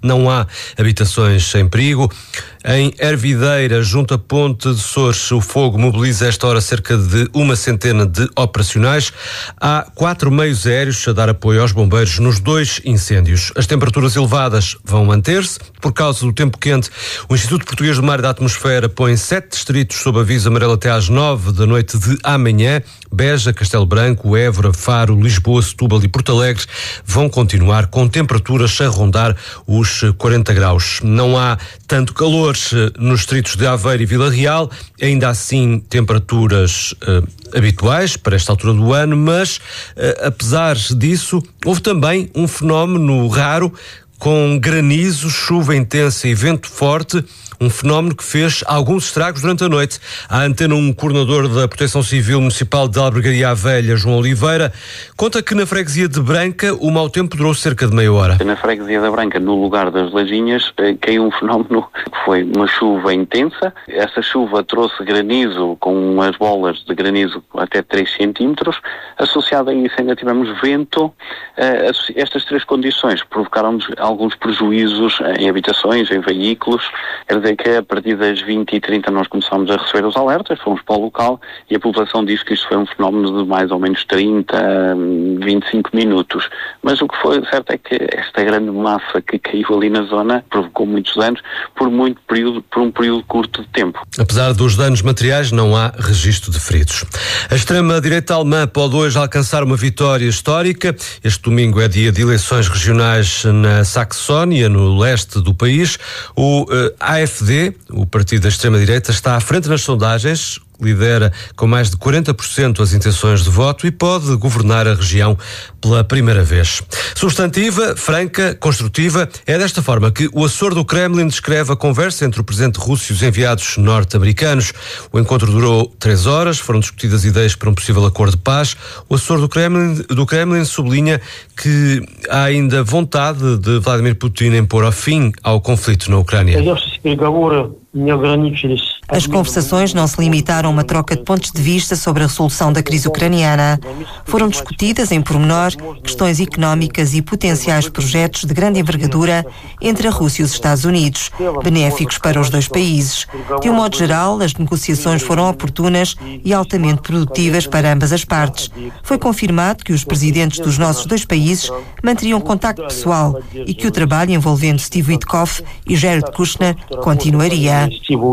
não há habitações em perigo. Em Hervideira, junto à Ponte de Sores, o fogo mobiliza a esta hora cerca de 100 de operacionais. Há 4 meios aéreos a dar apoio aos bombeiros nos 2 incêndios. As temperaturas elevadas vão manter-se. Por causa do tempo quente, o Instituto Português do Mar e da Atmosfera põe 7 distritos sob aviso amarelo até às 9 da noite de amanhã. Beja, Castelo Branco, Évora, Faro, Lisboa, Setúbal e Porto Alegre vão continuar com temperaturas a rondar os 40 graus. Não há tanto calor nos distritos de Aveiro e Vila Real, ainda assim temperaturas habituais para esta altura do ano, mas apesar disso, houve também um fenómeno raro com granizo, chuva intensa e vento forte, um fenómeno que fez alguns estragos durante a noite. À Antena 1, coordenador da Proteção Civil Municipal de Albergaria à Velha, João Oliveira, conta que na freguesia de Branca o mau tempo durou cerca de meia hora. Na freguesia da Branca, no lugar das Lajinhas, caiu um fenómeno que foi uma chuva intensa. Essa chuva trouxe granizo, com umas bolas de granizo até 3 centímetros. Associado a isso ainda tivemos vento. Estas 3 condições provocaram-nos alguns prejuízos em habitações, em veículos. Quer dizer que a partir das 20h30 nós começámos a receber os alertas, fomos para o local e a população diz que isto foi um fenómeno de mais ou menos 30, 25 minutos. Mas o que foi certo é que esta grande massa que caiu ali na zona provocou muitos danos por um período curto de tempo. Apesar dos danos materiais, não há registro de feridos. A extrema-direita alemã pode hoje alcançar uma vitória histórica. Este domingo é dia de eleições regionais na Saxónia, no leste do país. O AfD, o partido da extrema-direita, está à frente nas sondagens, lidera com mais de 40% as intenções de voto e pode governar a região pela primeira vez. Substantiva, franca, construtiva, é desta forma que o assessor do Kremlin descreve a conversa entre o presidente russo e os enviados norte-americanos. O encontro durou 3 horas, foram discutidas ideias para um possível acordo de paz. O assessor do Kremlin sublinha que há ainda vontade de Vladimir Putin em pôr ao fim ao conflito na Ucrânia. As conversações não se limitaram a uma troca de pontos de vista sobre a resolução da crise ucraniana. Foram discutidas em pormenor questões económicas e potenciais projetos de grande envergadura entre a Rússia e os Estados Unidos, benéficos para os 2 países. De um modo geral, as negociações foram oportunas e altamente produtivas para ambas as partes. Foi confirmado que os presidentes dos nossos 2 países manteriam contacto pessoal e que o trabalho envolvendo Steve Witkoff e Jared Kushner continuaria.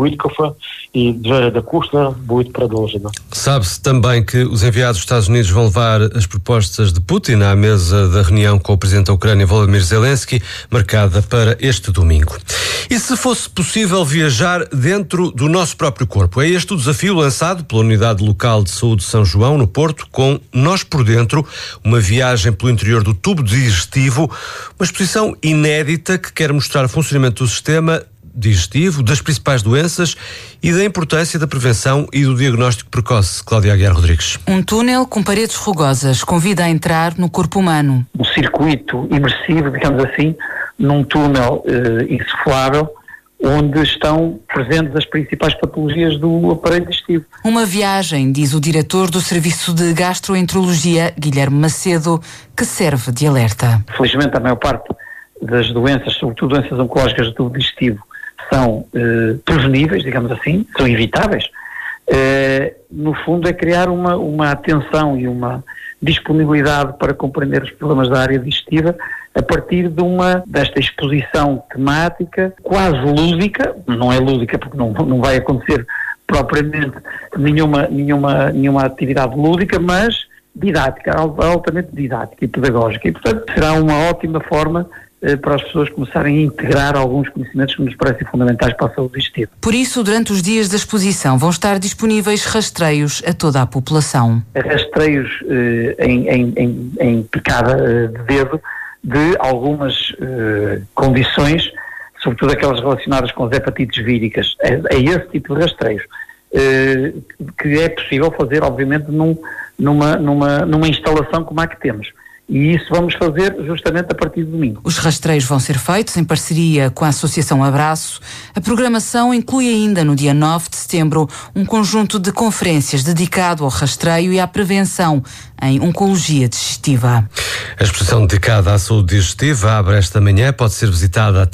Sabe-se também que os enviados dos Estados Unidos vão levar as propostas de Putin à mesa da reunião com o presidente da Ucrânia, Volodymyr Zelensky, marcada para este domingo. E se fosse possível viajar dentro do nosso próprio corpo? É este o desafio lançado pela Unidade Local de Saúde de São João, no Porto, com Nós por Dentro, uma viagem pelo interior do tubo digestivo, uma exposição inédita que quer mostrar o funcionamento do sistema digestivo, das principais doenças e da importância da prevenção e do diagnóstico precoce. Cláudia Aguiar Rodrigues. Um túnel com paredes rugosas convida a entrar no corpo humano. Um circuito imersivo, digamos assim, num túnel insuflável, onde estão presentes as principais patologias do aparelho digestivo. Uma viagem, diz o diretor do Serviço de Gastroenterologia, Guilherme Macedo, que serve de alerta. Felizmente, a maior parte das doenças, sobretudo doenças oncológicas do tubo digestivo, são preveníveis, digamos assim, são evitáveis. No fundo é criar uma atenção e uma disponibilidade para compreender os problemas da área digestiva a partir desta exposição temática quase lúdica, não é lúdica porque não vai acontecer propriamente nenhuma atividade lúdica, mas didática, altamente didática e pedagógica, e portanto será uma ótima forma para as pessoas começarem a integrar alguns conhecimentos que nos parecem fundamentais para a saúde digestiva. Por isso, durante os dias da exposição, vão estar disponíveis rastreios a toda a população. Rastreios em picada de dedo de algumas condições, sobretudo aquelas relacionadas com as hepatites víricas. É esse tipo de rastreios que é possível fazer, obviamente, numa instalação como a que temos. E isso vamos fazer justamente a partir de domingo. Os rastreios vão ser feitos em parceria com a Associação Abraço. A programação inclui ainda, no dia 9 de setembro, um conjunto de conferências dedicado ao rastreio e à prevenção em oncologia digestiva. A exposição dedicada à saúde digestiva abre esta manhã, pode ser visitada